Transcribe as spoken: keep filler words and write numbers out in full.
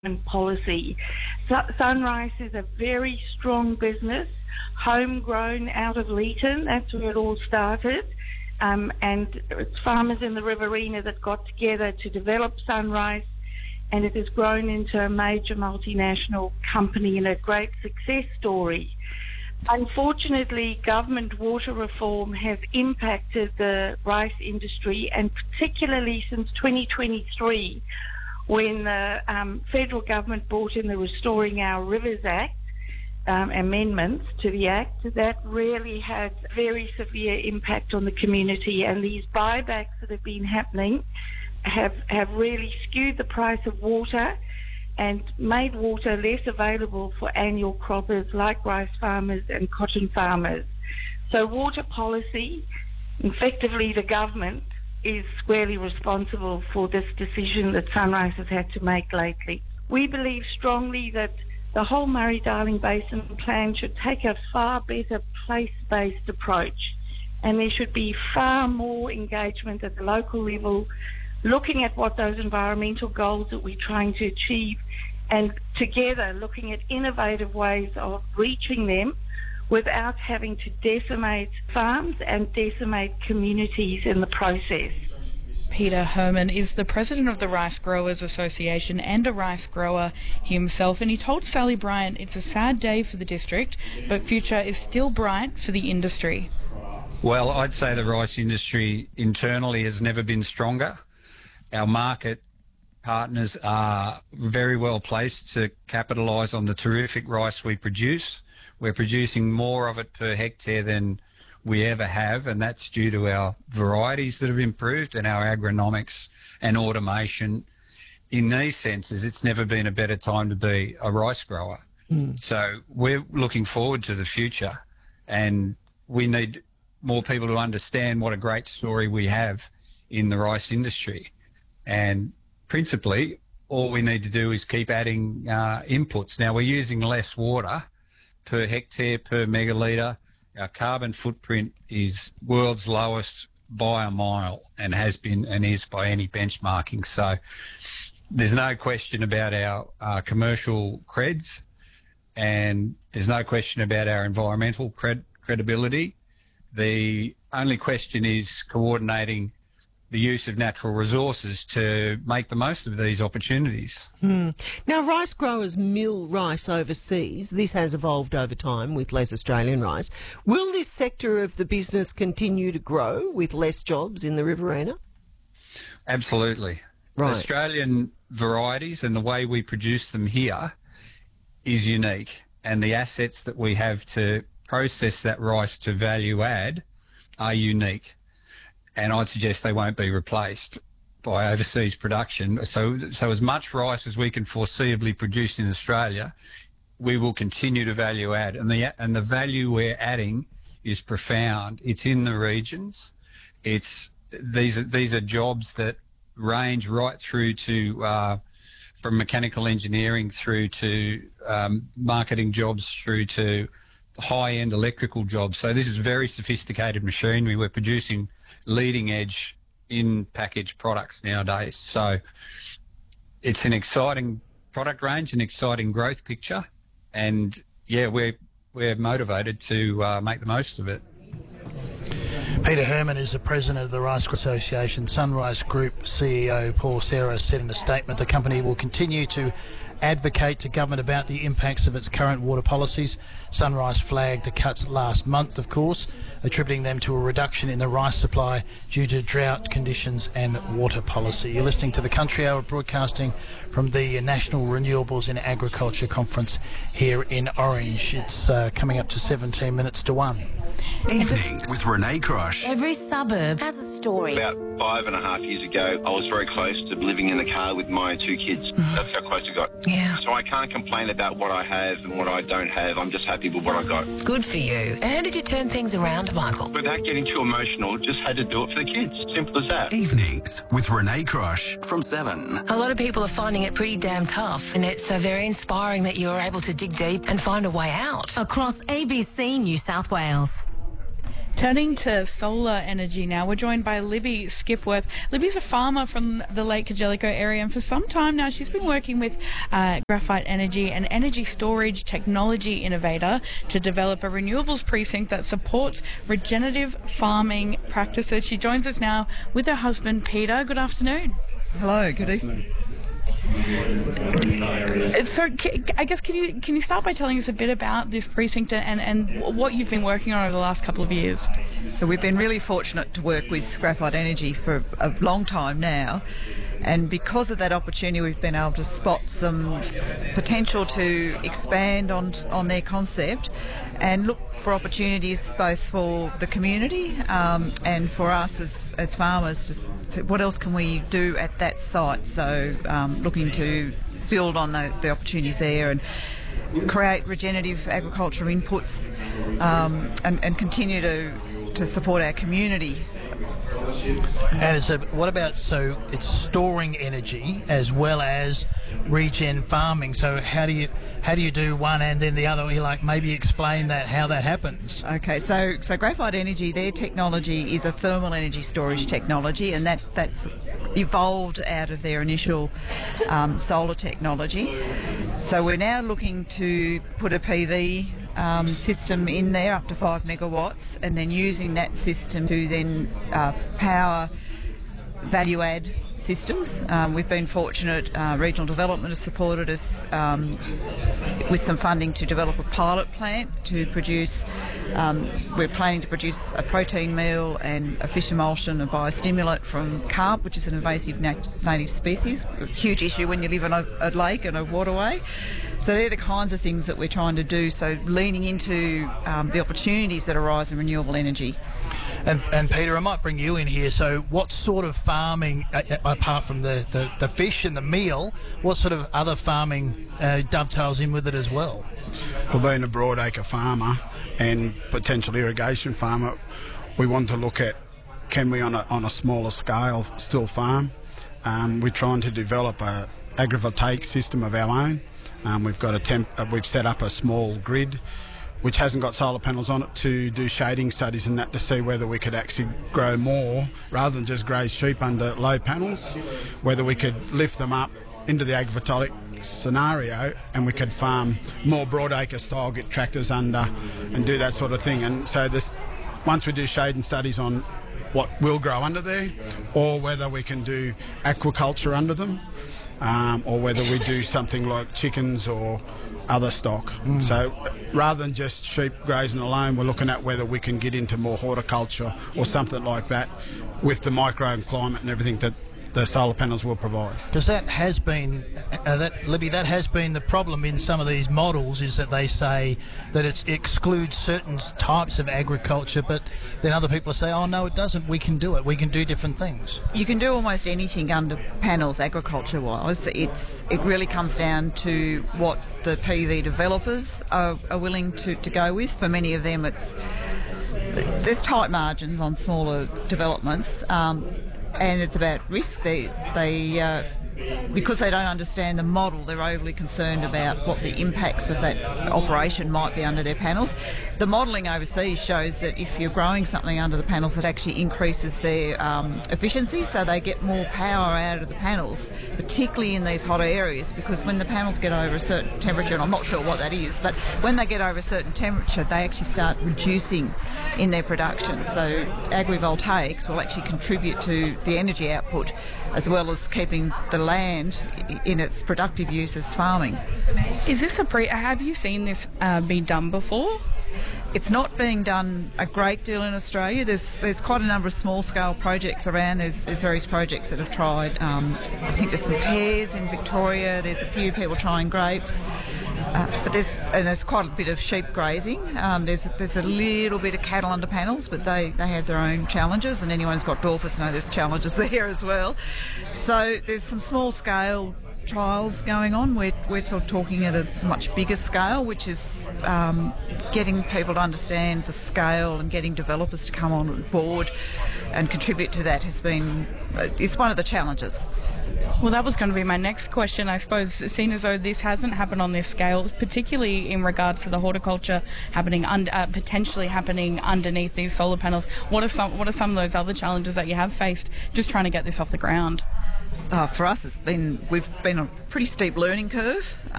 policy. Sunrise is a very strong business, homegrown out of Leeton. That's where it all started. Um, and it's farmers in the Riverina that got together to develop Sunrise, and it has grown into a major multinational company and a great success story. Unfortunately, government water reform has impacted the rice industry, and particularly since twenty twenty-three, when the um, federal government brought in the Restoring Our Rivers Act, um, amendments to the Act, that really had very severe impact on the community, and these buybacks that have been happening have, have really skewed the price of water and made water less available for annual croppers like rice farmers and cotton farmers. So water policy, effectively the government, is squarely responsible for this decision that Sunrise has had to make lately. We believe strongly that the whole Murray-Darling Basin plan should take a far better place-based approach, and there should be far more engagement at the local level, looking at what those environmental goals that we're trying to achieve, and together looking at innovative ways of reaching them without having to decimate farms and decimate communities in the process. Peter Herman is the president of the Rice Growers Association and a rice grower himself, and he told Sally Bryant it's a sad day for the district, but future is still bright for the industry. Well, I'd say the rice industry internally has never been stronger. Our market partners are very well placed to capitalise on the terrific rice we produce. We're producing more of it per hectare than we ever have, and that's due to our varieties that have improved and our agronomics and automation. In these senses, it's never been a better time to be a rice grower. Mm. So we're looking forward to the future, and we need more people to understand what a great story we have in the rice industry. And principally, all we need to do is keep adding uh, inputs. Now, we're using less water per hectare, per megalitre. Our carbon footprint is world's lowest by a mile, and has been and is by any benchmarking. So there's no question about our uh, commercial creds, and there's no question about our environmental cred- credibility. The only question is coordinating the use of natural resources to make the most of these opportunities. Mm. Now, rice growers mill rice overseas. This has evolved over time with less Australian rice. Will this sector of the business continue to grow with less jobs in the Riverina? Absolutely. Right. Australian varieties and the way we produce them here is unique, and the assets that we have to process that rice to value add are unique. And I'd suggest they won't be replaced by overseas production. So, so as much rice as we can foreseeably produce in Australia, we will continue to value add. And the and the value we're adding is profound. It's in the regions. It's these are, these are jobs that range right through to uh, from mechanical engineering through to um, marketing jobs through to high-end electrical jobs. So this is very sophisticated machinery. We're producing leading edge in packaged products nowadays. So it's an exciting product range, an exciting growth picture, and yeah, we're we're motivated to uh, make the most of it. Peter Herman is the president of the Rice Association. Sunrise Group C E O Paul Serra said in a statement the company will continue to advocate to government about the impacts of its current water policies. Sunrise flagged the cuts last month, of course, attributing them to a reduction in the rice supply due to drought conditions and water policy. You're listening to the Country Hour, broadcasting from the National Renewables in Agriculture Conference here in Orange. It's uh, coming up to seventeen minutes to one. Evenings with Renee Crush. Every suburb has a story. About five and a half years ago, I was very close to living in the car with my two kids. Mm. That's how close I got. Yeah. So I can't complain about what I have and what I don't have. I'm just happy with what I got. Good for you. How did you turn things around, Michael? Without getting too emotional, just had to do it for the kids. Simple as that. Evenings with Renee Crush from seven. A lot of people are finding it pretty damn tough, and it's uh, very inspiring that you're able to dig deep and find a way out. Across A B C New South Wales. Turning to solar energy now, we're joined by Libby Skipworth. Libby's a farmer from the Lake Cargellico area, and for some time now she's been working with uh, Graphite Energy, an energy storage technology innovator, to develop a renewables precinct that supports regenerative farming practices. She joins us now with her husband Peter. Good afternoon. Hello, good evening. So, I guess can you can you start by telling us a bit about this precinct and, and what you've been working on over the last couple of years? So we've been really fortunate to work with Graphite Energy for a long time now, and because of that opportunity we've been able to spot some potential to expand on on their concept and look for opportunities both for the community um, and for us as, as farmers to see what else can we do at that site. So um, looking to build on the, the opportunities there and create regenerative agricultural inputs um, and, and continue to, to support our community. And so what about, so it's storing energy as well as regen farming, so how do you how do you do one and then the other? You like maybe explain that, how that happens. Okay, so so Graphite Energy, their technology is a thermal energy storage technology, and that that's evolved out of their initial um, solar technology. So we're now looking to put a P V um, system in there up to five megawatts, and then using that system to then uh, power value add systems. Um, we've been fortunate, uh, regional development has supported us um, with some funding to develop a pilot plant to produce, um, we're planning to produce a protein meal and a fish emulsion, a biostimulant from carp, which is an invasive nat- native species, a huge issue when you live on a, a lake and a waterway. So they're the kinds of things that we're trying to do, so leaning into um, the opportunities that arise in renewable energy. And, and Peter, I might bring you in here. So what sort of farming, uh, apart from the, the, the fish and the meal, what sort of other farming uh, dovetails in with it as well? Well, being a broadacre farmer and potential irrigation farmer, we want to look at, can we on a, on a smaller scale still farm? Um, we're trying to develop a agrivoltaic system of our own. Um, we've got a temp, uh, we've set up a small grid which hasn't got solar panels on it, to do shading studies and that to see whether we could actually grow more rather than just graze sheep under low panels, whether we could lift them up into the agrivoltaic scenario and we could farm more broadacre style, get tractors under and do that sort of thing. And so this, once we do shading studies on what will grow under there, or whether we can do aquaculture under them, um, or whether we do something like chickens or other stock. Mm. So rather than just sheep grazing alone, we're looking at whether we can get into more horticulture or something like that with the microclimate and everything that the solar panels will provide. Because that has been, uh, that Libby, that has been the problem in some of these models, is that they say that it excludes certain types of agriculture, but then other people say, oh no, it doesn't, we can do it, we can do different things. You can do almost anything under panels agriculture-wise. It's, it really comes down to what the P V developers are, are willing to, to go with. For many of them, it's there's tight margins on smaller developments. Um, And it's about risk. They, they uh, because they don't understand the model, they're overly concerned about what the impacts of that operation might be under their panels. The modelling overseas shows that if you're growing something under the panels, it actually increases their um, efficiency, so they get more power out of the panels, particularly in these hotter areas, because when the panels get over a certain temperature, and I'm not sure what that is, but when they get over a certain temperature, they actually start reducing in their production. So agrivoltaics will actually contribute to the energy output as well as keeping the land in its productive use as farming. Is this a pre... Have you seen this uh, be done before? It's not being done a great deal in Australia. There's there's quite a number of small-scale projects around. There's, there's various projects that have tried. Um, I think there's some pears in Victoria. There's a few people trying grapes. Uh, but there's and there's quite a bit of sheep grazing. Um, there's there's a little bit of cattle under panels, but they, they have their own challenges, and anyone who's got Dorpus knows there's challenges there as well. So there's some small-scale trials going on. We're, we're sort of talking at a much bigger scale, which is um, getting people to understand the scale and getting developers to come on board and contribute to that has been, it's one of the challenges. Well, that was going to be my next question. I suppose, seeing as though this hasn't happened on this scale, particularly in regards to the horticulture happening, un- uh, potentially happening underneath these solar panels, what are some what are some of those other challenges that you have faced just trying to get this off the ground? Uh, for us, it's been we've been a pretty steep learning curve.